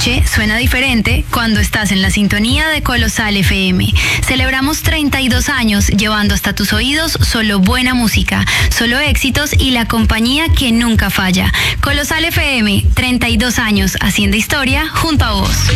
noche suena diferente cuando estás en la sintonía de Colosal FM. Celebramos 32 años llevando hasta tus oídos solo buena música, solo éxitos y la compañía que nunca falla. Colosal FM, 32 años haciendo historia junto a vos.